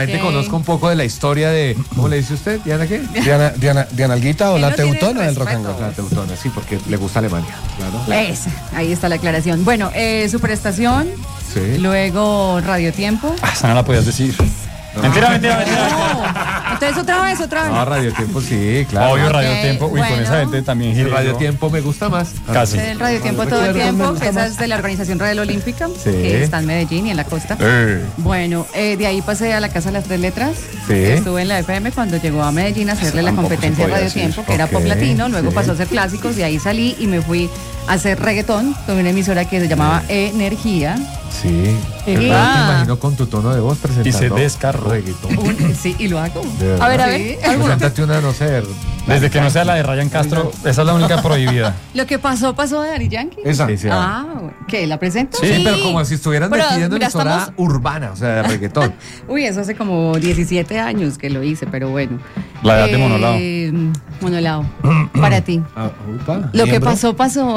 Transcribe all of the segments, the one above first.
Gente conozca un poco de la historia de, ¿cómo le dice usted? ¿Diana qué? Diana Alguita o la teutona del rock and roll. La teutona, sí, porque le gusta Alemania. Claro. Ahí está la aclaración. Bueno, Superestación, Sí. luego Radio Tiempo. Esa no la podías decir. No. Mentira. No. Entonces otra vez. No, Radio Tiempo sí, claro. Obvio, Ok, Radio Tiempo. Uy, con bueno. esa gente también El giré. Radio Tiempo me gusta más. Casi. El Radio Tiempo todo el tiempo, que esa es de la Organización Radial Olímpica, que está en Medellín y en la costa. Bueno, de ahí pasé a la Casa de las Tres Letras. Sí. Estuve en la FM cuando llegó a Medellín a hacerle la Tampoco competencia se a podía Radio decir. Tiempo, que era Ok, pop latino, luego sí. pasó a ser clásicos, de ahí salí y me fui a hacer reggaetón con una emisora que se llamaba Energía. Sí. Yo te imagino con tu tono de voz presentando. Y se descarró. reggaetón. Sí, y lo hago. De verdad. A ver. Sí. Preséntate una, no sé. Desde que no sea la de Ryan Castro, esa es la única prohibida. Lo que pasó de Daddy Yankee. Esa. Sí, sí, ¿Qué? ¿La presento? Sí, pero como si estuvieran Pero, decidiendo mira, emisora estamos- urbana, o sea, de reggaetón. Uy, eso hace como 17 años que lo hice, pero bueno. La edad de Monolao. Monolao, para ti. Lo que pasó.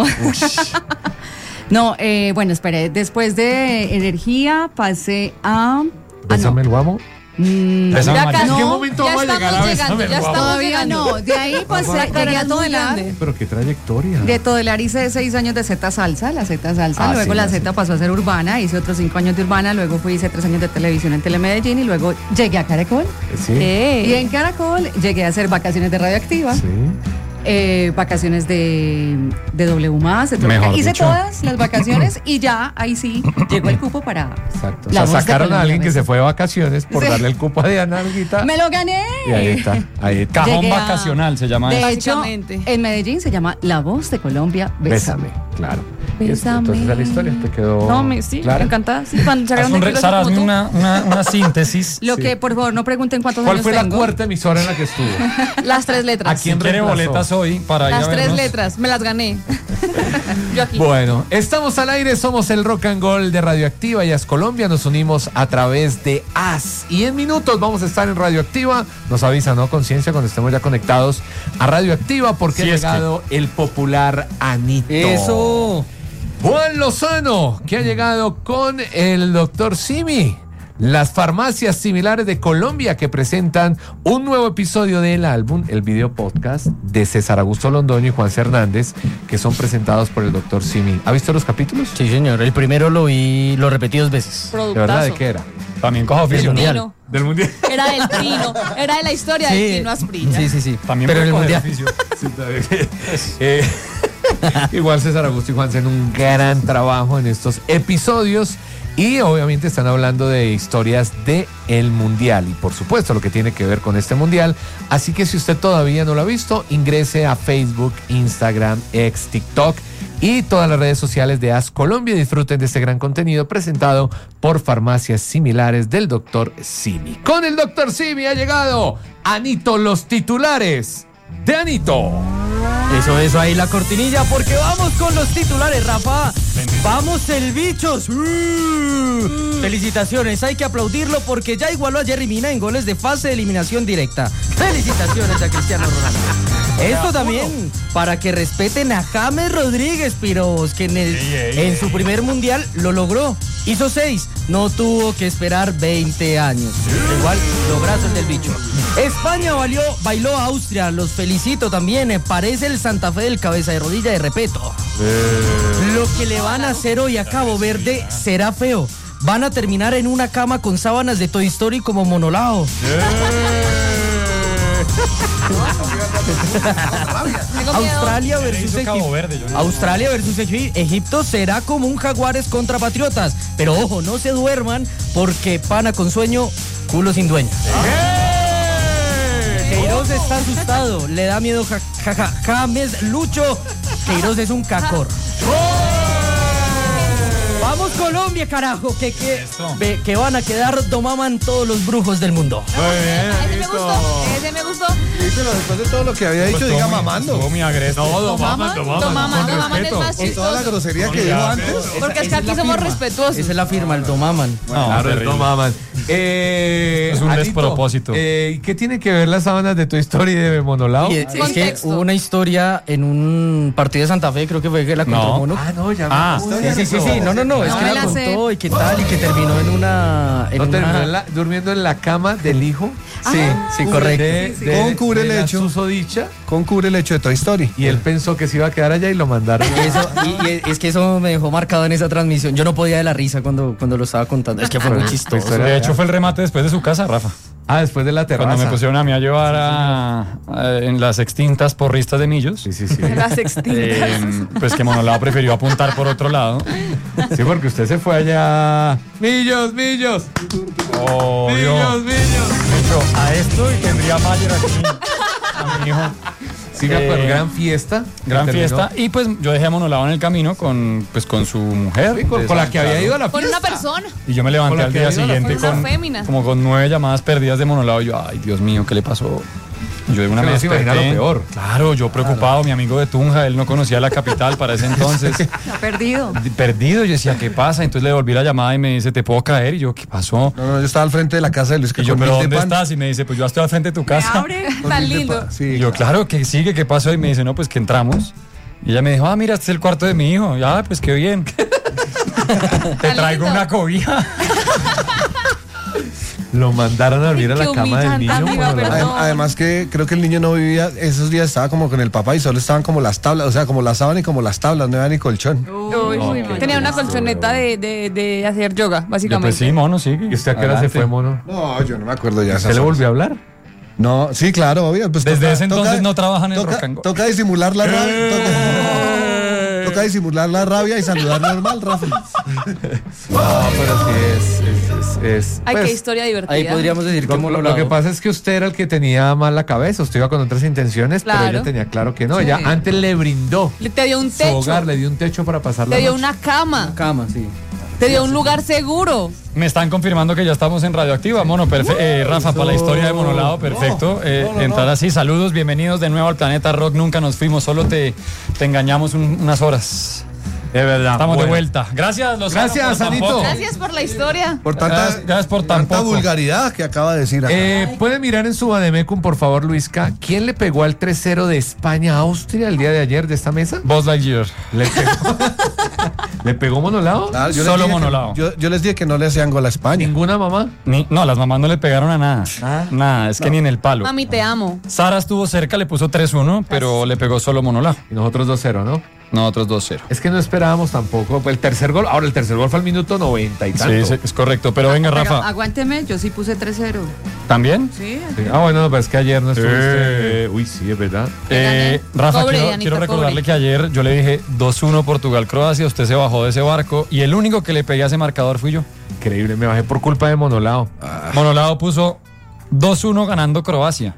No, bueno, espere. Después de Energía pasé a... Bésame el guamo. Bésame Ya María. acá ¿En qué no, momento ya vamos a llegar estamos a llegando, Bésame ya el guamo? estamos Todavía llegando. no. De ahí pasé, llegué a Todelar. Pero qué trayectoria. De Todelar hice 6 años de Z Salsa, la Z Salsa, Ah, luego sí, la la Z pasó a ser urbana, hice otros 5 años de urbana, luego hice 3 años de televisión en Telemedellín y luego llegué a Caracol. Sí. Y en Caracol llegué a hacer vacaciones de Radioactiva. Sí. Vacaciones de W+, de Mejor hice dicho. todas las vacaciones y ya ahí sí llegó el cupo para Exacto. La O sea, Voz de sacaron a Colombia, alguien que ¿ves? se fue de vacaciones por Sí. darle el cupo a Diana Alguita. ¡Me lo gané! Y ahí está. Ahí está. Cajón Llegué a- vacacional se llama De eso. hecho, Básicamente. en Medellín se llama La Voz de Colombia, Bésame. Bésame, claro. Bésame. Entonces a la historia te quedó. No, sí, clara. encantada. Sí, cuando Haz sacaron un de re- Kilos Sara, de hazme Foto. una síntesis. Lo Sí. que, por favor, no pregunten cuántos ¿Cuál años fue la tengo. cuarta emisora en la que estuvo? Las 3 letras. ¿A quién ¿Quiere reemplazó? boletas hoy para ir a Las 3 vernos? letras. Me las gané. Yo aquí. Bueno, estamos al aire, somos el Rock and Roll de Radioactiva y As Colombia, nos unimos a través de As. Y en minutos vamos a estar en Radioactiva, nos avisa, ¿no? Conciencia, cuando estemos ya conectados a Radioactiva, porque Sí, ha es que- llegado el popular Anito. Eso. Juan Lozano, que ha llegado con el doctor Simi. Las farmacias similares de Colombia que presentan un nuevo episodio del álbum, el video podcast de César Augusto Londoño y Juan Hernández, que son presentados por el doctor Simi. ¿Ha visto los capítulos? Sí, señor. El primero lo vi, lo repetí 2 veces. ¿De verdad? ¿De Productazo. qué era? También coja oficio. Mundial. Trino. Del Mundial. Era del Trino. Era de la historia del Trino Asprilla. Sí. También Pero en el puede mundial. coger oficio. Sí, también. Igual César Augusto y Juan hacen un gran trabajo en estos episodios y obviamente están hablando de historias de el Mundial y por supuesto lo que tiene que ver con este Mundial. Así que si usted todavía no lo ha visto, ingrese a Facebook, Instagram, X, TikTok y todas las redes sociales de As Colombia y disfruten de este gran contenido presentado por farmacias similares del Dr. Simi. Con el Dr. Simi ha llegado Anito, los titulares de Anito. Eso ahí la cortinilla, porque vamos con los titulares, Rafa. Vamos el bichos. Felicitaciones, hay que aplaudirlo porque ya igualó a Jerry Mina en goles de fase de eliminación directa. Felicitaciones a Cristiano Ronaldo. Esto también para que respeten a James Rodríguez, Piros, que en su primer mundial lo logró. Hizo 6, no tuvo que esperar 20 años. Igual, lograzos del bicho. España bailó a Austria, los felicito también. Parece el Santa Fe del cabeza de rodilla de Repeto. Lo que le van a hacer hoy a Cabo Verde será feo. Van a terminar en una cama con sábanas de Toy Story como Monolao. Tengo miedo. Australia versus Hizo Cabo Egipto. Verde, yo no- Australia versus Egipto será como un Jaguares contra Patriotas. Pero ojo, no se duerman porque pana con sueño, culo sin dueño. Queiroz está asustado, le da miedo James Lucho. Queiroz es un cacor. Vamos Colombia, carajo, que van a quedar domaman todos los brujos del mundo. Ese me gustó. Ese me gustó. Díselo después de todo lo que había dicho, Pues diga todo mamando. muy agresivo. No, Domaman es más Con toda la chistoso. grosería que dijo antes. Porque es que aquí somos respetuosos. Esa es la firma, el domaman. No, Claro, terrible. no maman. Es un despropósito. ¿Qué tiene que ver las sábanas de tu historia y de Monolao? Y es que Contexto. hubo una historia en un partido de Santa Fe, creo que fue que la contra No. Mono. No, ya Ah, Sí, no, es que No me me la sé. contó y qué tal, y que terminó en una... ¿No terminó durmiendo en la cama del hijo? Sí, correcto. Con cubrelecho. La susodicha. Con cubre el hecho de Toy Story. Y él pensó que se iba a quedar allá y lo mandaron. Y es que eso me dejó marcado en esa transmisión. Yo no podía de la risa cuando lo estaba contando. Es que fue muy chistoso. De hecho, fue el remate después de su casa, Rafa. Ah, después de la terraza. Cuando me pusieron a mí a llevar en las extintas porristas de Millos. Sí. Las extintas. Pues que Monolao prefirió apuntar por otro lado. Sí, porque usted se fue allá. ¡Millos! Obvio. Dicho, a esto y tendría Mayer aquí a mi hijo. Sí, me acuerdo, gran fiesta. Gran que terminó. fiesta. Y pues yo dejé a Monolao en el camino con su mujer. Sí, con la que había ido a la Con fiesta. una persona. Y yo me levanté al día siguiente Con una fémina. como con 9 llamadas perdidas de Monolao. Y yo, ay, Dios mío, ¿qué le pasó? Yo de una Que me no se imagina desperté. lo peor. Claro, yo preocupado, mi amigo de Tunja, él no conocía la capital para ese entonces. Está perdido. Perdido, yo decía, ¿qué pasa? Entonces le devolví la llamada y me dice, ¿te puedo caer? Y yo, ¿qué pasó? No, yo estaba al frente de la casa de Luis. Y yo, con ¿pero mil de dónde pan. estás? Y me dice, pues yo estoy al frente de tu Me casa. abre. Con Tan mil de lindo. pan. Sí, Y yo, claro, que sigue, ¿qué pasó? Y me dice, no, pues que entramos. Y ella me dijo, ah, mira, este es el cuarto de mi hijo. Y, ah, pues qué bien. Te traigo una cobija. Lo mandaron a dormir a la Qué cama del niño. humillante, amiga, Monolao. perdón. Además que creo que el niño no vivía, esos días estaba como con el papá y solo estaban como las tablas, o sea, como la sábana y como las tablas, no había ni colchón. Tenía una colchoneta de hacer yoga, Yo, básicamente. pues sí, mono, sí. ¿Y usted a qué hora se fue, mono? No, yo no me acuerdo ya. ¿Usted le volvió a hablar? No, sí, claro, obvio. Pues Desde ese entonces no trabajan en Rock and Go. Toca disimular la rabia. Toca disimular la rabia y saludar normal, Rafa. No, pero sí es Ay, pues, qué historia divertida. Ahí podríamos decir que lo que pasa es que usted era el que tenía mal la cabeza, usted iba con otras intenciones, pero Claro. ella tenía claro que no. Ella antes le brindó Te dio un su techo. hogar, le dio un techo para pasar la Te dio noche. una cama. Cama, sí. Te dio un lugar seguro. Me están confirmando que ya estamos en Radioactiva, mono. Rafa, para la historia de Monolao, perfecto. Entrar así, saludos, bienvenidos de nuevo al Planeta Rock. Nunca nos fuimos, solo te engañamos unas horas. De verdad. Estamos Bueno. de vuelta. Gracias, Lozano. Gracias, por tan Anito. poco. Gracias por la historia. Por Gracias por tan tanta poco. vulgaridad que acaba de decir acá. ¿Puede mirar en su Bademecum, por favor, Luisca? ¿Quién le pegó al 3-0 de España a Austria el día de ayer de esta mesa? Buzz Lightyear. ¿Le pegó, ¿Le pegó Monolao? Claro, yo les Solo dije que- Monolao. Yo les dije que no le hacían gol a España. ¿Ninguna mamá? No, las mamás no le pegaron a nada. Nada, es que ni en el palo. Mami, te amo. Sara estuvo cerca, le puso 3-1, pero le pegó solo Monolao. Y nosotros 2-0, ¿no? Nosotros 2-0. Es que no esperábamos tampoco el tercer gol. Ahora, el tercer gol fue al minuto 90 y tanto. Sí, es correcto. Pero venga, Pero Rafa. aguánteme, yo sí puse 3-0. ¿También? Sí. Sí. Ah, bueno, no, pero es que ayer no estuviste. Uy, sí, es verdad. Rafa, Cobre, quiero Anita, recordarle cobre. que ayer yo le dije 2-1 Portugal-Croacia, usted se bajó de ese barco y el único que le pegué a ese marcador fui yo. Increíble, me bajé por culpa de Monolao. Monolao puso 2-1 ganando Croacia.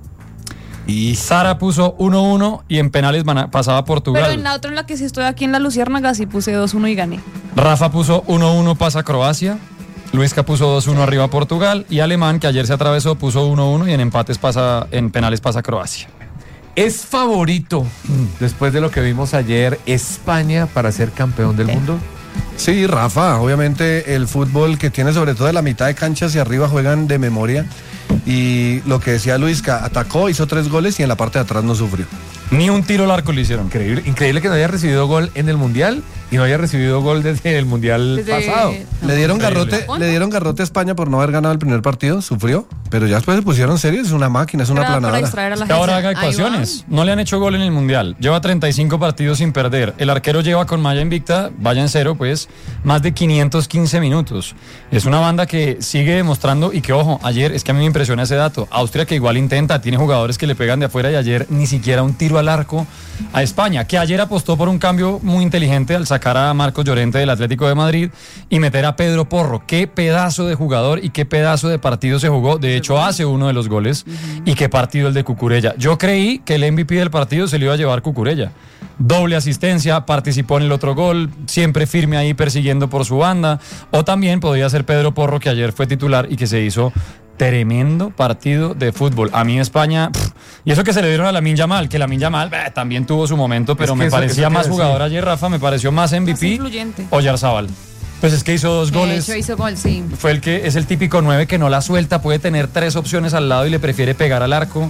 Y Sara puso 1-1 y en penales pasaba Portugal. Pero en la otra, en la que sí estoy aquí en la Luciérnaga, sí puse 2-1 y gané. Rafa puso 1-1 pasa Croacia. Luisca puso 2-1 arriba Portugal. Y Alemán, que ayer se atravesó, puso 1-1 y en penales pasa Croacia. ¿Es favorito, después de lo que vimos ayer, España para ser campeón del mundo? Sí, Rafa, obviamente el fútbol que tiene sobre todo de la mitad de cancha hacia arriba juegan de memoria. Y lo que decía Luisca, atacó, hizo 3 goles y en la parte de atrás no sufrió. Ni un tiro al arco le hicieron. Increíble que no haya recibido gol en el Mundial y no haya recibido gol desde el Mundial pasado. Le dieron Increíble. garrote a España por no haber ganado el primer partido, sufrió, pero ya después se pusieron serios, es una máquina, es una Era para planadora. distraer a la Que ahora haga gente. Ahí ecuaciones. No le han hecho gol en el Mundial. Lleva 35 partidos sin perder. El arquero lleva con malla invicta, vaya en cero, pues, más de 515 minutos. Es una banda que sigue demostrando y que, ojo, ayer, es que a mí me impresiona ese dato. Austria que igual intenta, tiene jugadores que le pegan de afuera y ayer ni siquiera un tiro al arco a España, que ayer apostó por un cambio muy inteligente al sacar a Marcos Llorente del Atlético de Madrid y meter a Pedro Porro. Qué pedazo de jugador y qué pedazo de partido se jugó. De hecho, hace uno de los goles. Y qué partido el de Cucurella. Yo creí que el MVP del partido se lo iba a llevar Cucurella. Doble asistencia, participó en el otro gol, siempre firme ahí persiguiendo por su banda. O también podía ser Pedro Porro, que ayer fue titular y que se hizo tremendo partido de fútbol. A mí España, y eso que se le dieron a Lamine Yamal, que Lamine Yamal también tuvo su momento, pero que me eso parecía te más iba a jugador decir. ayer, Rafa, me pareció más MVP. influyente. Oyarzábal. Pues es que hizo 2 De goles. hecho, hizo gol, sí. Fue el típico 9 que no la suelta, puede tener 3 opciones al lado y le prefiere pegar al arco.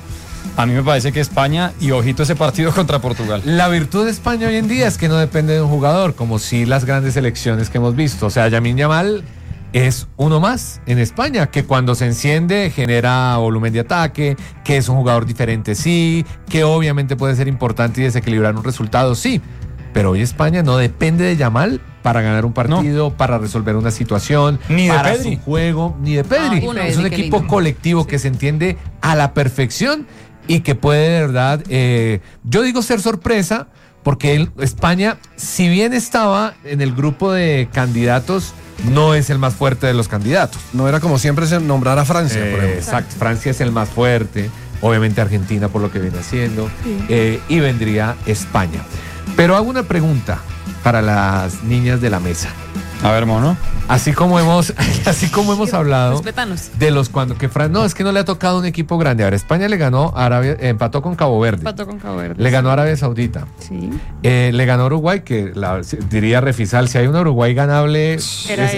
A mí me parece que España, y ojito ese partido contra Portugal. La virtud de España hoy en día es que no depende de un jugador, como si las grandes selecciones que hemos visto. O sea, Lamine Yamal es uno más en España, que cuando se enciende genera volumen de ataque, que es un jugador diferente, sí, que obviamente puede ser importante y desequilibrar un resultado, sí. Pero hoy España no depende de Yamal para ganar un partido, para resolver una situación, ni para de Pedri. su juego, ni de Pedri. Es un equipo colectivo que se entiende a la perfección y que puede de verdad, yo digo ser sorpresa, porque España, si bien estaba en el grupo de candidatos, no es el más fuerte de los candidatos. No era como siempre nombrar a Francia, por ejemplo. Exacto, Francia es el más fuerte, obviamente Argentina por lo que viene haciendo, y vendría España. Pero hago una pregunta para las niñas de la mesa. A ver, mono. Así como hemos hablado Respétanos. de los cuando que no, es que no le ha tocado un equipo grande. Ahora España le ganó a Arabia, empató con Cabo Verde. Le ganó a Arabia Saudita. Sí. Le ganó a Uruguay, que diría Refisal, si hay una Uruguay ganable, Era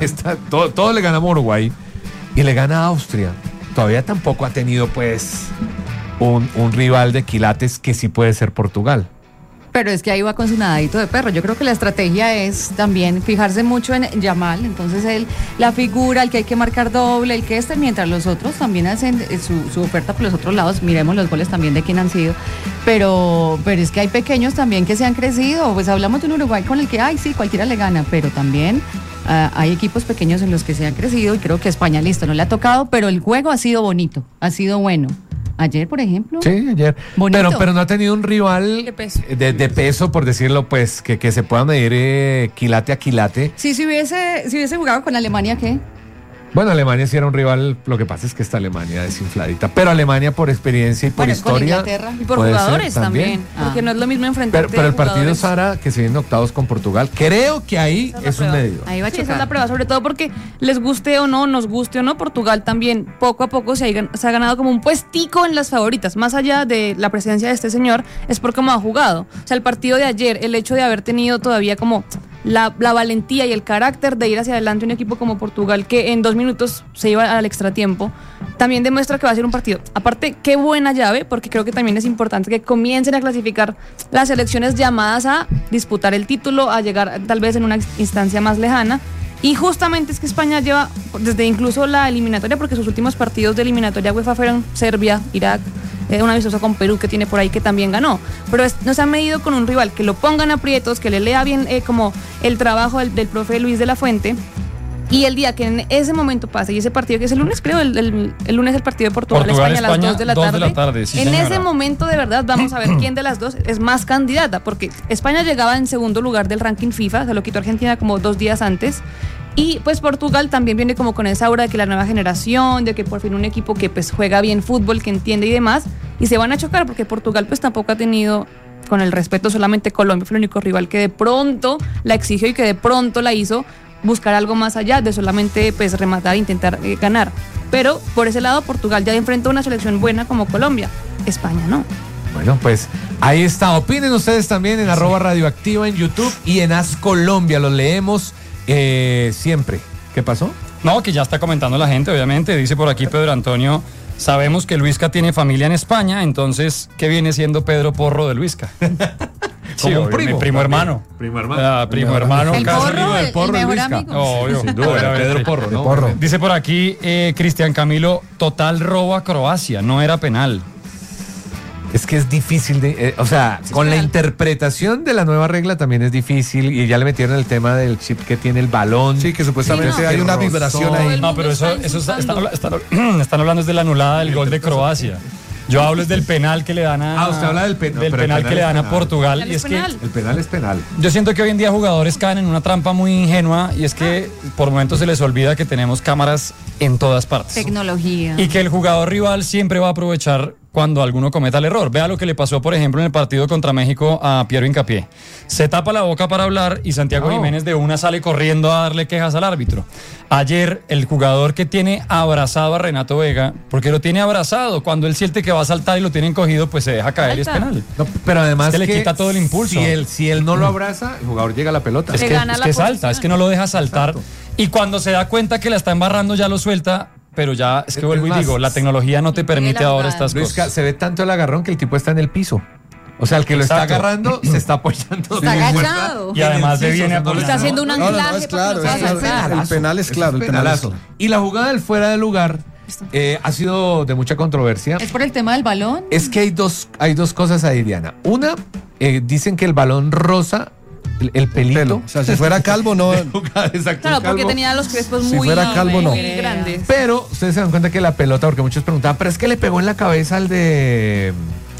todo le ganamos a Uruguay. Y le gana a Austria. Todavía tampoco ha tenido pues un rival de quilates que sí puede ser Portugal. Pero es que ahí va con su nadadito de perro. Yo creo que la estrategia es también fijarse mucho en Yamal. Entonces él, la figura, el que hay que marcar doble, el que mientras los otros también hacen su oferta por los otros lados. Miremos los goles también de quién han sido. Pero es que hay pequeños también que se han crecido. Pues hablamos de un Uruguay con el que, sí, cualquiera le gana. Pero también hay equipos pequeños en los que se han crecido. Y creo que España, listo, no le ha tocado. Pero el juego ha sido bonito, ha sido bueno. Ayer, por ejemplo. Sí, ayer. Bonito. Pero no ha tenido un rival de peso, por decirlo, pues, que se pueda medir quilate a quilate. Sí, si hubiese jugado con Alemania, ¿qué? Bueno, Alemania sí era un rival, lo que pasa es que esta Alemania desinfladita, pero Alemania por experiencia y por historia. Y por jugadores también, porque no es lo mismo enfrentarte pero el partido, jugadores. Sara, que se viene octavos con Portugal, creo que ahí es un medio. Ahí va a Sí, chocar. esa es la prueba, sobre todo porque les guste o no, nos guste o no, Portugal también poco a poco se ha ganado como un puestico en las favoritas, más allá de la presencia de este señor, es por cómo ha jugado. O sea, el partido de ayer, el hecho de haber tenido todavía como la valentía y el carácter de ir hacia adelante un equipo como Portugal, que en 2 minutos se iba al extratiempo, también demuestra que va a ser un partido. Aparte, qué buena llave, porque creo que también es importante que comiencen a clasificar las selecciones llamadas a disputar el título, a llegar tal vez en una instancia más lejana. Y justamente es que España lleva desde incluso la eliminatoria, porque sus últimos partidos de eliminatoria UEFA fueron Serbia, Irak, un amistoso con Perú que tiene por ahí que también ganó, pero no se ha medido con un rival que lo pongan aprietos, que le lea bien como el trabajo del profe Luis de la Fuente. Y el día que en ese momento pase, y ese partido que es el lunes, creo, el lunes el partido de Portugal, España a las 2 de la tarde. Sí, en señora. ese momento de verdad vamos a ver quién de las dos es más candidata, porque España llegaba en segundo lugar del ranking FIFA, se lo quitó Argentina como 2 días antes. Y pues Portugal también viene como con esa aura de que la nueva generación, de que por fin un equipo que pues juega bien fútbol, que entiende y demás, y se van a chocar porque Portugal pues tampoco ha tenido, con el respeto, solamente Colombia fue el único rival que de pronto la exigió y que de pronto la hizo buscar algo más allá de solamente pues rematar e intentar ganar. Pero por ese lado Portugal ya enfrenta una selección buena como Colombia, España no. Bueno, pues ahí está. Opinen ustedes también en @radioactiva en YouTube y en As Colombia. Los leemos siempre. ¿Qué pasó? No, que ya está comentando la gente, obviamente. Dice por aquí Pedro Antonio, sabemos que Luisca tiene familia en España, entonces, ¿qué viene siendo Pedro Porro de Luisca? Sí, Como un obvio, mi primo hermano. Primo hermano. Primo hermano. El casi. Porro, del Porro, el mejor Luisca. amigo. Obvio. Sin duda, Pedro Porro, ¿no? Porro. Dice por aquí Cristian Camilo, total robo a Croacia, no era penal. Es que es difícil de, o sea, con la interpretación de la nueva regla también es difícil y ya le metieron el tema del chip que tiene el balón. Sí, que supuestamente Sí, no. hay una Rozó. vibración ahí. No, pero eso están hablando es de la anulada del gol de Croacia. Yo hablo es del penal que le dan a... Usted habla del penal. Del pero el penal que le dan a penal. Portugal. El Y es que penal. El penal es penal. yo siento que hoy en día jugadores caen en una trampa muy ingenua y es que por momentos se les olvida que tenemos cámaras en todas partes. Tecnología. Y que el jugador rival siempre va a aprovechar cuando alguno cometa el error. Vea lo que le pasó, por ejemplo, en el partido contra México a Piero Hincapié. Se tapa la boca para hablar y Santiago Jiménez de una sale corriendo a darle quejas al árbitro. Ayer, el jugador que tiene abrazado a Renato Vega, porque lo tiene abrazado, cuando él siente que va a saltar y lo tienen cogido, pues se deja caer y es penal. No, pero además Es que le quita todo el impulso. Si él no lo abraza, el jugador llega a la pelota. Es Le que, gana es la que salta, posición. es que no lo deja saltar. Exacto. Y cuando se da cuenta que la está embarrando, ya lo suelta pero ya es que vuelvo y más, digo, la tecnología no te permite la ahora jugada. estas Luisca, cosas. se ve tanto el agarrón que el tipo está en el piso. O sea, el que lo está Exacto. agarrando se está apoyando. Está de fuerza agachado. Y además en el le viene piso, no le Está haciendo un No, anclaje es para claro, que no es pueda claro. saltar. El penal es claro, el penal es penalazo. Y la jugada del fuera de lugar ha sido de mucha controversia. ¿Es por el tema del balón? Es que hay dos cosas ahí, Diana. Una, dicen que el balón rosa el pelito. Pelo. O sea, si fuera calvo, no. Exacto, Claro, porque calvo. tenía los crespos Si muy, fuera calvo, no. muy grandes. Pero ustedes se dan cuenta que la pelota, porque muchos preguntaban, pero es que le pegó en la cabeza al de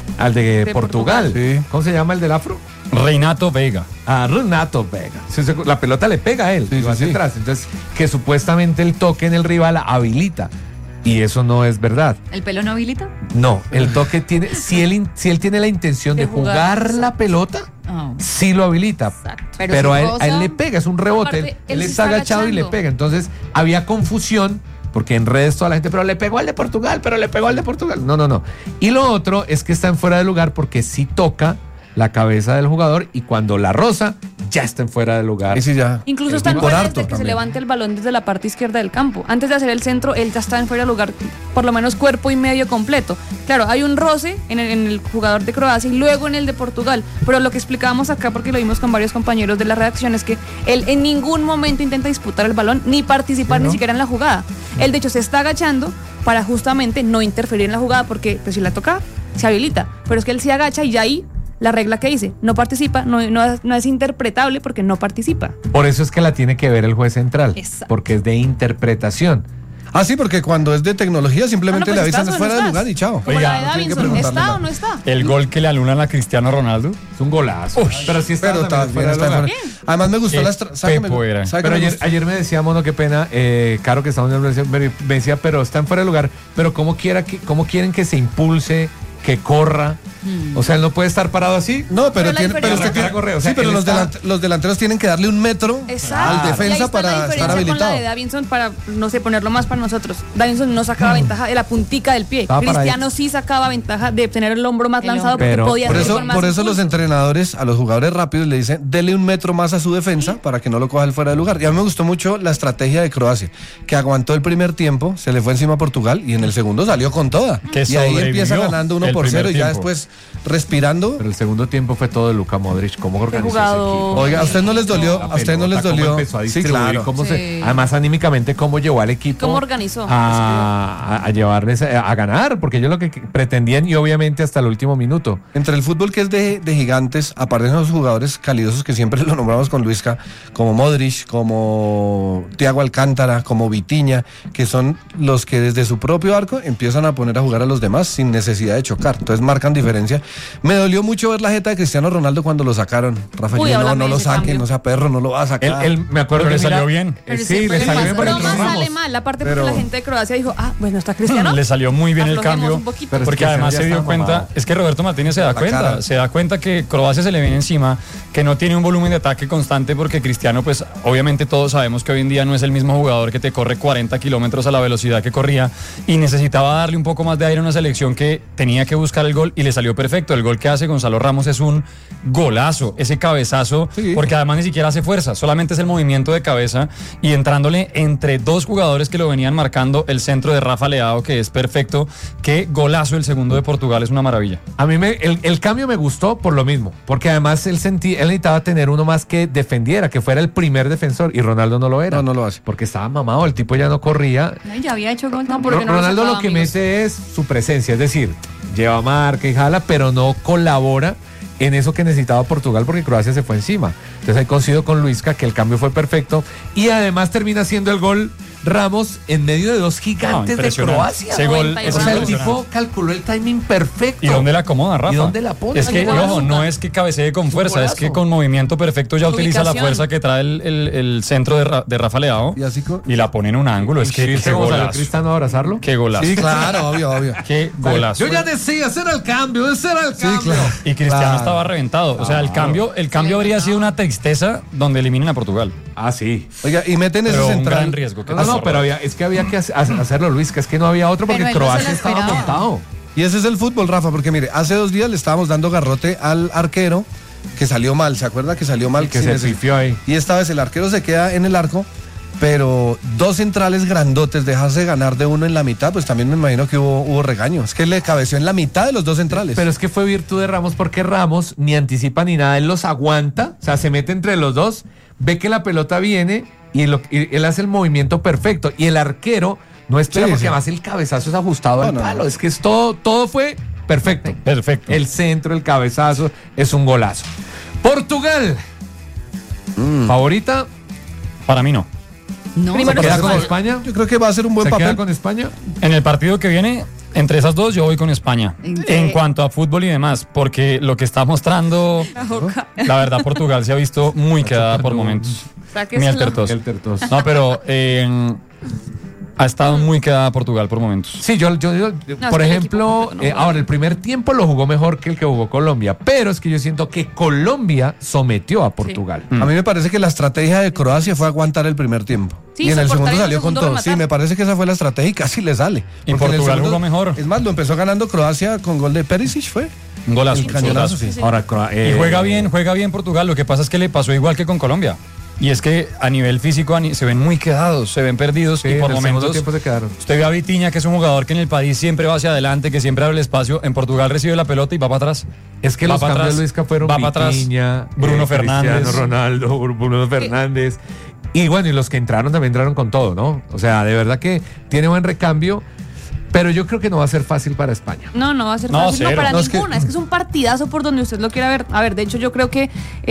Portugal. Sí. ¿Cómo se llama el del afro? Reinato Vega. A Renato Vega. La pelota le pega a él, Sí, y va sí, hacia sí. atrás. Entonces, que supuestamente el toque en el rival habilita. Y eso no es verdad. ¿El pelo no habilita? No, el toque tiene, si él tiene la intención de De jugar, jugar la exacto. pelota, Ah. sí lo habilita. Exacto. Pero, si a él roza- le pega, es un rebote. Aparte, Él él se está está agachado y le agachando. pega. Entonces, había confusión, porque en redes toda la gente, pero le pegó al de Portugal, pero le pegó al de Portugal. No. Y lo otro es que está en fuera de lugar porque sí toca la cabeza del jugador y cuando la roza, ya está en fuera de lugar. Y sí, ya. Incluso El están tipo por fuera harto de que se también. levante el balón desde la parte izquierda del campo. Antes de hacer el centro, él ya está en fuera de lugar, por lo menos cuerpo y medio completo. Claro, hay un roce en el jugador de Croacia y luego en el de Portugal. Pero lo que explicábamos acá, porque lo vimos con varios compañeros de la redacción, es que él en ningún momento intenta disputar el balón ni participar ni siquiera en la jugada. Él, de hecho, se está agachando para justamente no interferir en la jugada porque pues, si la toca, se habilita. Pero es que él se agacha y ya ahí la regla que dice, no participa, no es interpretable porque no participa. Por eso es que la tiene que ver el juez central, Exacto. porque es de interpretación. Ah, sí, porque cuando es de tecnología simplemente Ah, no, le pues avisan estás o fuera no de estás. lugar y chao. Como Oiga, la de no tienen que Davinson, preguntarle ¿está nada. o no está? El gol que le alunan a Cristiano Ronaldo. Es un golazo. Pero sí está Pero también también está fuera de fuera. lugar. Además me gustó Qué la ¿sabe qué me- pepo era. sabe qué Pero me ayer gustó? me decía, Mono, qué pena, Caro, que estamos en la universidad, me decía, pero está en fuera de lugar, pero ¿cómo quieren que se impulse, que corra? O sea, él no puede estar parado así. No, pero Pero la tiene, pero diferencia- usted tiene, Corre, o sea, sí, pero él los, está- los delanteros tienen que darle un metro Exacto. al Y ahí defensa está la para estar diferencia habilitado. con la de Davinson para, no sé, ponerlo más para nosotros. Davinson no sacaba ventaja de la puntica del pie. Estaba Cristiano paradito. sí sacaba ventaja de tener el hombro más El lanzado hombro. porque Pero- podía Por hacer eso, con más por eso los impulso. entrenadores a los jugadores rápidos le dicen, dele un metro más a su defensa para que no lo coja el fuera de lugar. Y a mí me gustó mucho la estrategia de Croacia, que aguantó el primer tiempo, se le fue encima a Portugal y en el segundo salió con toda. Que Y ahí empieza sobrevivió ganando el 1-0 y ya primer después respirando. Pero el segundo tiempo fue todo de Luka Modric, cómo organizó ese jugador. equipo. Oiga, ¿a usted no les dolió? La ¿A usted no les pelota, cómo dolió? empezó a Sí, distribuir, claro. cómo Sí. además anímicamente cómo llevó al equipo ¿Cómo organizó? a llevarles a ganar, porque ellos lo que pretendían y obviamente hasta el último minuto. Entre el fútbol que es de gigantes, aparecen los jugadores calidosos que siempre lo nombramos con Luisca, como Modric, como Thiago Alcántara, como Vitinha, que son los que desde su propio arco empiezan a poner a jugar a los demás sin necesidad de chocar. Entonces marcan diferencia. Me dolió mucho ver la jeta de Cristiano Ronaldo cuando lo sacaron. Rafael, Uy, no, háblame no de lo ese saquen, cambio. no sea perro, no lo va a sacar. Me acuerdo Pero que le salió bien. Pero Sí, siempre le le salió pasa bien por lo entre Broma mismo. Ramos. sale mal, aparte Pero- porque la gente de Croacia dijo, bueno, está Cristiano. Le salió muy bien el Aflojemos cambio, un poquito. Pero es porque que además ya se dio estaba cuenta, mamado. es que Roberto Martínez La cara. se da cuenta que Croacia se le viene encima, que no tiene un volumen de ataque constante porque Cristiano, pues obviamente todos sabemos que hoy en día no es el mismo jugador que te corre 40 kilómetros a la velocidad que corría y necesitaba darle un poco más de aire a una selección que tenía que buscar el gol y le salió perfecto. El gol que hace Gonzalo Ramos es un golazo, ese cabezazo, Sí. porque además ni siquiera hace fuerza, solamente es el movimiento de cabeza y entrándole entre dos jugadores que lo venían marcando, el centro de Rafa Leao, que es perfecto. Qué golazo el segundo de Portugal, es una maravilla. A mí el cambio me gustó por lo mismo, porque además él necesitaba tener uno más que defendiera, que fuera el primer defensor y Ronaldo no lo era. No, no lo hace. Porque estaba mamado, el tipo ya no corría. No, ya había hecho gol. No, también. porque no lo Ronaldo sacaba, lo que amigos. mete es su presencia, es decir, lleva marca y jala, pero no colabora en eso que necesitaba Portugal porque Croacia se fue encima. Entonces ahí coincido con Luisca que el cambio fue perfecto y además termina siendo el gol Ramos en medio de dos gigantes de impresionante. Croacia. Ese gol O es O sea, el impresionante. tipo calculó el timing perfecto. ¿Y dónde la acomoda, Rafa? ¿Y dónde la pone? Es que, Un golazo. ojo, no es que cabecee con un fuerza, es que golazo. con movimiento perfecto ya utiliza la Ubicación. fuerza que trae el centro de Rafa Leao Y así y la pone en un ángulo. Es que ¿Viste qué cómo salió golazo. Cristiano a abrazarlo? Qué golazo. Sí, claro, obvio, obvio. Qué golazo. Yo ya decía, ese era el cambio, ese era el cambio. claro. Y Cristiano Claro. estaba reventado. O sea, el cambio habría sido una tristeza donde eliminen a Portugal. Ah, sí. Oiga, y meten ese Pero un central. gran riesgo. ¿Qué No, pasó, no, pero Roberto? es que había que hacerlo, Luis, que es que no había otro porque Pero él no se Croacia lo estaba esperaba. montado. Y ese es el fútbol, Rafa, porque mire, hace 2 días le estábamos dando garrote al arquero que salió mal, ¿se acuerda que salió mal? Que sin se ese- pifió ahí. Y esta vez el arquero se queda en el arco pero dos centrales grandotes, dejarse ganar de uno en la mitad, pues también me imagino que hubo regaño. Es que le cabeció en la mitad de los dos centrales. Pero es que fue virtud de Ramos porque Ramos ni anticipa ni nada, él los aguanta, o sea, se mete entre los dos, ve que la pelota viene y él hace el movimiento perfecto y el arquero no espera porque además el cabezazo es ajustado al palo, es que es todo fue perfecto. Perfecto. El centro, el cabezazo, es un golazo. Portugal. ¿Favorita? Para mí no. No, Primero ¿Se queda con España. España? Yo creo que va a ser un buen ¿Se papel. queda con España? En el partido que viene, entre esas dos, yo voy con España. En cuanto a fútbol y demás, porque lo que está mostrando, la verdad, Portugal se ha visto muy quedada por momentos. Muy altertoso. El tertoso. No, pero ha estado muy quedada Portugal por momentos. Sí, yo por el ejemplo, equipo no ahora el primer tiempo lo jugó mejor que el que jugó Colombia, pero es que yo siento que Colombia sometió a Portugal. A mí me parece que la estrategia de Croacia fue aguantar el primer tiempo. Sí, y en el soportar segundo y en el salió con segundo todo. rematar. Sí, me parece que esa fue la estrategia y casi le sale. Y Porque en el Portugal jugó mejor. Es más, lo empezó ganando Croacia con gol de Perisic, ¿fue? Un golazo. El cañonazo, sí. Ahora, Y juega bien Portugal. Lo que pasa es que le pasó igual que con Colombia. Y es que a nivel físico se ven muy quedados, se ven perdidos y por en el segundo momentos tiempo se quedaron. usted ve a Vitinha, que es un jugador que en el país siempre va hacia adelante, que siempre abre el espacio. En Portugal recibe la pelota y va para atrás. Es que Va los para cambios atrás, de Luisca fueron va para atrás. Vitinha, Bruno Fernández. Cristiano Ronaldo, Bruno Fernández. Y bueno, y los que entraron también entraron con todo, ¿no? O sea, de verdad que tiene buen recambio, pero yo creo que no va a ser fácil para España. No va a ser No, fácil, no cero. para No, es que- ninguna. Es que es un partidazo por donde usted lo quiera ver. A ver, de hecho, yo creo que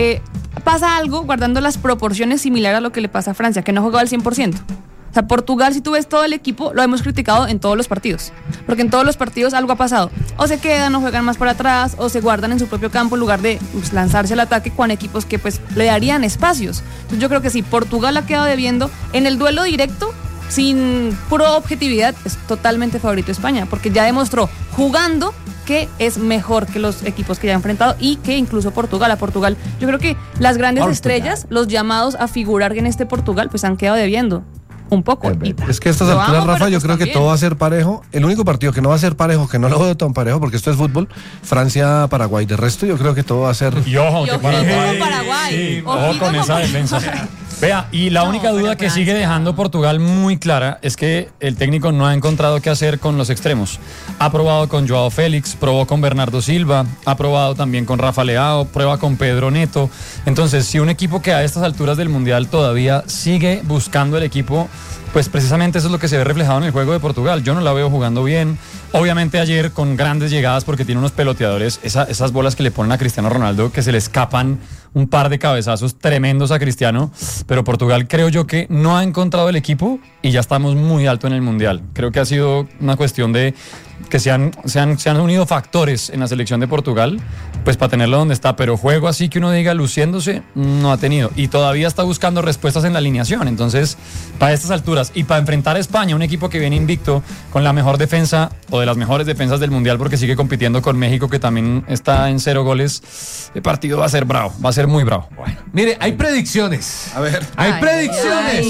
pasa algo guardando las proporciones similar a lo que le pasa a Francia, que no ha jugado al 100%. O sea, Portugal, si tú ves todo el equipo, lo hemos criticado en todos los partidos. Porque en todos los partidos algo ha pasado. O se quedan, o juegan más para atrás, o se guardan en su propio campo en lugar de lanzarse al ataque con equipos que pues le darían espacios. Entonces yo creo que sí, Portugal ha quedado debiendo. En el duelo directo, sin pura objetividad, es totalmente favorito España. Porque ya demostró jugando que es mejor que los equipos que ya ha enfrentado y que incluso Portugal. A Portugal, yo creo que las grandes estrellas, los llamados a figurar en este Portugal, pues han quedado debiendo. Un poco. Es que a estas Lo alturas, amo, Rafa, pero yo pues creo que también. todo va a ser parejo. El único partido que no va a ser parejo, que no lo veo tan parejo, porque esto es fútbol, Francia-Paraguay. De resto, yo creo que todo va a ser... Y ojo, Y que ojito con Paraguay. Sí, Ojito ojo con con esa defensa. Vea, y la única pero duda que Francia. sigue dejando Portugal muy clara es que el técnico no ha encontrado qué hacer con los extremos. Ha probado con Joao Félix, probó con Bernardo Silva, ha probado también con Rafa Leao, prueba con Pedro Neto. Entonces, si un equipo que a estas alturas del Mundial todavía sigue buscando el equipo, pues precisamente eso es lo que se ve reflejado en el juego de Portugal. Yo no la veo jugando bien. Obviamente ayer con grandes llegadas porque tiene unos peloteadores, esas bolas que le ponen a Cristiano Ronaldo que se le escapan un par de cabezazos tremendos a Cristiano, pero Portugal creo yo que no ha encontrado el equipo y ya estamos muy alto en el Mundial. Creo que ha sido una cuestión de que se han unido factores en la selección de Portugal, pues para tenerlo donde está, pero juego así que uno diga luciéndose, no ha tenido. Y todavía está buscando respuestas en la alineación. Entonces, para estas alturas y para enfrentar a España, un equipo que viene invicto con la mejor defensa o de las mejores defensas del Mundial porque sigue compitiendo con México, que también está en 0 goles, el partido va a ser bravo, va a ser muy bravo. Bueno. Mire, hay predicciones. A ver. Hay Ay, predicciones.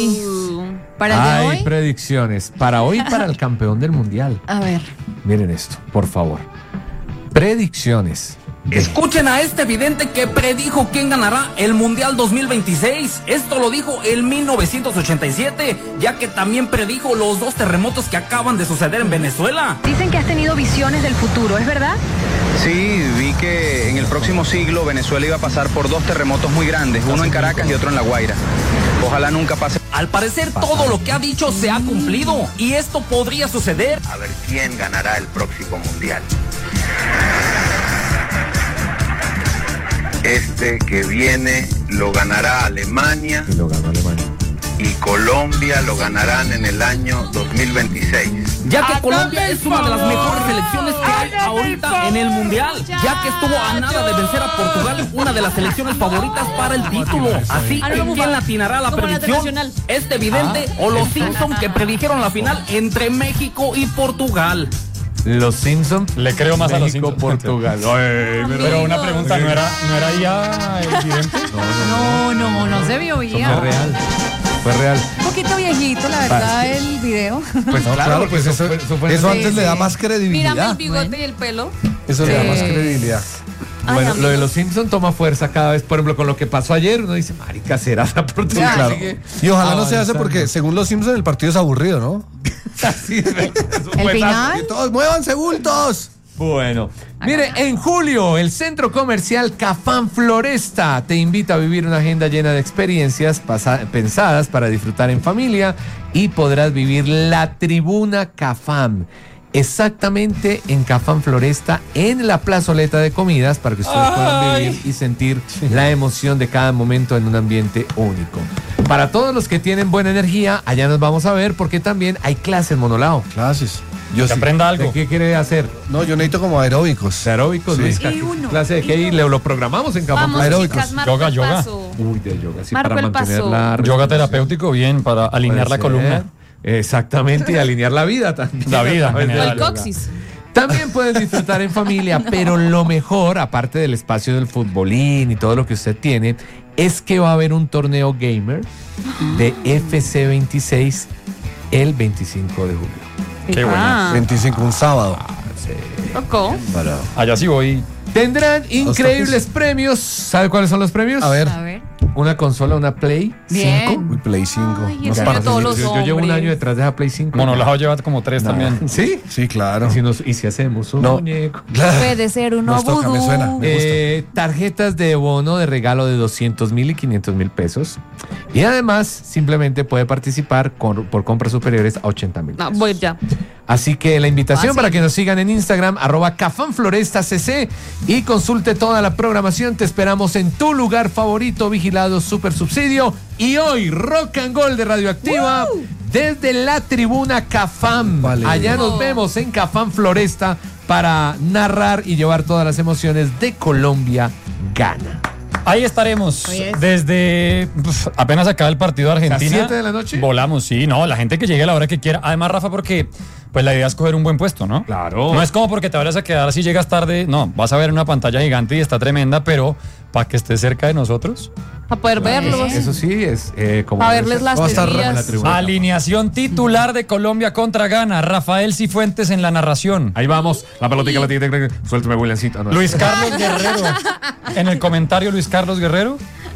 Para el de Hay hoy. predicciones. Para hoy y para el campeón del mundial. A ver. Miren esto, por favor. Predicciones. Escuchen a este vidente que predijo quién ganará el Mundial 2026. Esto lo dijo en 1987, ya que también predijo los 2 terremotos que acaban de suceder en Venezuela. Dicen que has tenido visiones del futuro, ¿es verdad? Sí, vi que en el próximo siglo Venezuela iba a pasar por 2 terremotos muy grandes, uno en Caracas y otro en La Guaira. Ojalá nunca pase. Al parecer todo lo que ha dicho se ha cumplido y esto podría suceder. A ver quién ganará el próximo mundial. Este que viene lo ganará Alemania Y lo ganó Alemania. y Colombia lo ganarán en el año 2026. Ya que Colombia es una de las mejores selecciones que hay ahorita en el Mundial, ya que estuvo a nada de vencer a Portugal, una de las selecciones favoritas para el título. Así que ¿quién latinará la Como la predicción? tradicional. ¿Este vidente o los Simpson que predijeron la final entre México y Portugal? Los Simpsons. Le creo más a los México, Simpsons. Portugal. Ay, Pero una pregunta, ¿no era ya el vidente? No se vio bien. Fue real. Fue real. Un poquito viejito, la verdad, el video. Pues No, claro, pues eso, fue eso Sí, antes le da sí. más Mírame credibilidad. el bigote y el pelo. Eso le da más Sí. credibilidad. Bueno, amigos. lo de los Simpsons toma fuerza cada vez, por ejemplo, con lo que pasó ayer, uno dice, marica, será la oportunidad. Claro. Y ojalá no se hace avanzando. porque, según los Simpsons, el partido es aburrido, ¿no? Así es, El final. Y todos, ¡muévanse, bultos! Bueno, mire, en julio el centro comercial Cafam Floresta te invita a vivir una agenda llena de experiencias pensadas para disfrutar en familia y podrás vivir la Tribuna Cafam. Exactamente en Cafam Floresta, en la plazoleta de comidas, para que ustedes puedan vivir y sentir la emoción de cada momento en un ambiente único. Para todos los que tienen buena energía, allá nos vamos a ver porque también hay clases monolao. Clases. Yo Que sí. aprenda algo. ¿De qué quiere hacer? No, yo necesito como aeróbicos. ¿De aeróbicos, Sí. Luis? Y uno, ¿Clase de y qué? Y dos. lo programamos en Cafam Vamos, aeróbicos. chicas, marco Yoga, el yoga. paso. Uy, de yoga, sí, Marco para el mantener paso. la Yoga respiración. terapéutico, bien, para alinear la Puede columna. ser. Exactamente, y alinear la vida también. La vida, A través de general. la El yoga. coxis. También pueden disfrutar en familia, pero lo mejor, aparte del espacio del futbolín y todo lo que usted tiene, es que va a haber un torneo gamer de FC26 el 25 de julio. Qué bueno. Ah, 25, un sábado. tocó. Para... Allá sí voy. Tendrán increíbles premios. ¿Sabe cuáles son los premios? A ver. A ver. Una consola, una Play Bien. 5. Uy, Play 5. Ay, Unos eso pares de todos los Yo llevo un hombres. año detrás de esa Play 5. Monolajao lleva como 3 también. ¿Sí? Sí, claro. ¿Y si hacemos un No. muñeco? Puede ser uno Nos toca, me vudú. suena. Me gusta. Tarjetas de bono de regalo de 200,000 y 500,000 pesos. Y además, simplemente puede participar por compras superiores a 80,000 No, pesos. voy ya. Así que la invitación Fácil. para que nos sigan en Instagram, @CafamFlorestaCC, y consulte toda la programación. Te esperamos en tu lugar favorito, vigilado Super Subsidio. Y hoy, Rock and Gold de Radioactiva, desde la Tribuna Cafam. Vale. Allá nos vemos en Cafam Floresta para narrar y llevar todas las emociones de Colombia Gana. Ahí estaremos. Hoy es. Desde apenas acaba el partido de Argentina. 7 de la noche? Volamos, sí, no, la gente que llegue a la hora que quiera. Además, Rafa, porque pues la idea es coger un buen puesto, ¿no? Claro. No es como porque te vayas a quedar si llegas tarde. No, vas a ver una pantalla gigante y está tremenda, pero para que estés cerca de nosotros. Para poder verlos. Eso sí es como. Para verles las Va a estar en la teorías. tribuna. Alineación titular de Colombia contra Ghana. Rafael Cifuentes en la narración. Ahí vamos. La pelotica, suéltame, Williamcito. No, Luis Carlos Guerrero. En el comentario, Luis Carlos Guerrero.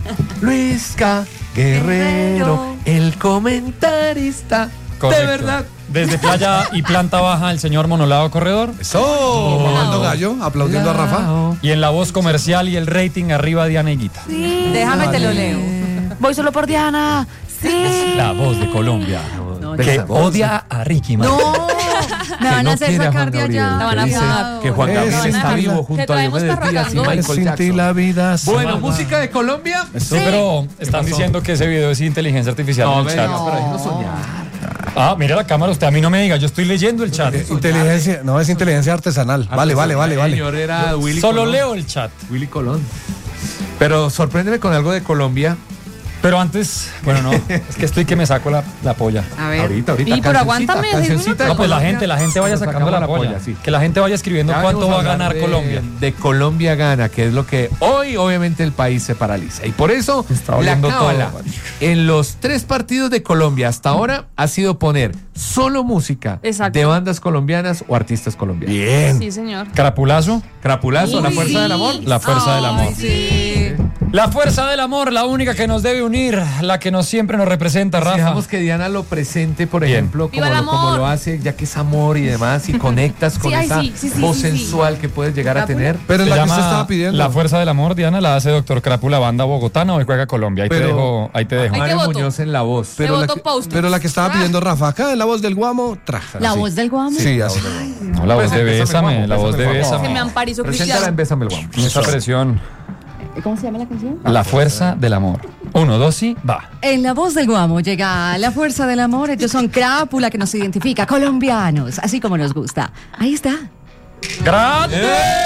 Luisca Guerrero, el comentarista. Correcto. De verdad. Desde Playa y Planta Baja, el señor Monolado Corredor. Eso, mamando gallo, aplaudiendo a Rafa. Y en la voz comercial y el rating arriba, Diana Higuita. Déjame te lo leo. Voy solo por Diana. Sí. La voz de Colombia. No, Que esa voz. odia a Ricky No, Martin. me van no a hacer quiere a sacar Juan de Gabriel, allá. La van a que dice pagar. que Juan Gabriel Es está sin vivo duda. junto Te a traemos Diomedes Díaz y Carragando. Michael Sin ti Jackson. la vida se Bueno, va. música de Colombia. Sí, pero están pasó? diciendo que ese video es inteligencia artificial No, en el chat. venga, pero déjenos soñar. Ah, mire la cámara, usted a mí no me diga, yo estoy leyendo el chat. Inteligencia, no, es inteligencia artesanal. Vale. El señor era Willy Solo Colón. leo el chat. Willy Colón. Pero sorpréndeme con algo de Colombia. Pero antes, bueno, no, es que estoy que me saco la polla. A ver. Ahorita. Y pero cancioncita, aguántame, cancioncita de No, pues la Colombia. gente vaya Nos sacando sacamos la polla. sí. Que la gente vaya escribiendo Ya cuánto venimos va a hablar ganar de- Colombia. De Colombia gana, que es lo que hoy obviamente el país se paraliza. Y por eso Está la oliendo cábala todo. en los 3 partidos de Colombia hasta ahora ha sido poner solo música Exacto. de bandas colombianas o artistas colombianos. Bien. Sí, señor. Carapulazo, Crapulazo, la Uy, fuerza sí. del amor. la fuerza del amor. Sí. La fuerza del amor, la única que nos debe unir, la que siempre nos representa, Si Rafa. dejamos que Diana lo presente, por Bien. ejemplo, ¡Viva como el como amor! lo hace, ya que es amor y demás, y conectas con Sí, ay, esa sí, sí, sí, voz sí, sí. sensual que puedes llegar a tener. Pero Se la que llama usted estaba pidiendo. La fuerza del amor, Diana, la hace Doctor Crápula, banda bogotana, hoy juega Colombia. Ahí te Pero- dejo. Ay, Mario te voto. Muñoz en la voz. pero, la voto que, post-its. pero la que estaba pidiendo Rafa, acá en la voz del guamo, traja. La voz del guamo. Sí, así. No, la voz de Bésame, la voz de Se me Bésame. amparizo Preséntala en cristiano. Bésame el guamo. Mucha presión. ¿Cómo se llama la canción? La fuerza del amor. 1, 2 y va. En la voz del guamo llega la fuerza del amor. Ellos son crápula que nos identifica, colombianos, así como nos gusta. Ahí está. ¡Grande!